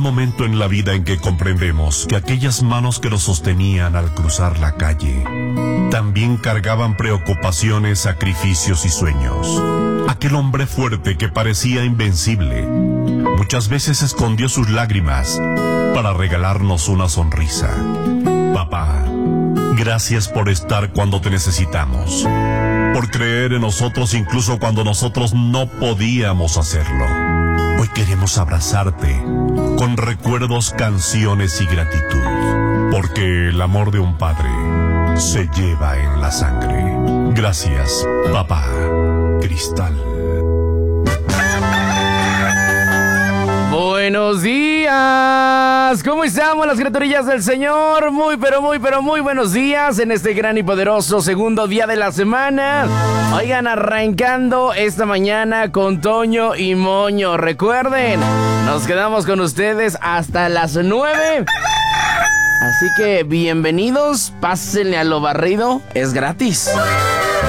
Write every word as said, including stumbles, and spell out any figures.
momento en la vida en que comprendemos que aquellas manos que nos sostenían al cruzar la calle también cargaban preocupaciones, sacrificios y sueños. Aquel hombre fuerte que parecía invencible muchas veces escondió sus lágrimas para regalarnos una sonrisa. Papá, gracias por estar cuando te necesitamos, por creer en nosotros incluso cuando nosotros no podíamos hacerlo. Hoy queremos abrazarte con recuerdos, canciones y gratitud, porque el amor de un padre se lleva en la sangre. Gracias, papá. Cristal. Buenos días, ¿cómo estamos las criaturillas del Señor? Muy, pero muy, pero muy buenos días en este gran y poderoso segundo día de la semana. Oigan, arrancando esta mañana con Toño y Moño. Recuerden, nos quedamos con ustedes hasta las nueve. Así que bienvenidos, pásenle a lo barrido, es gratis.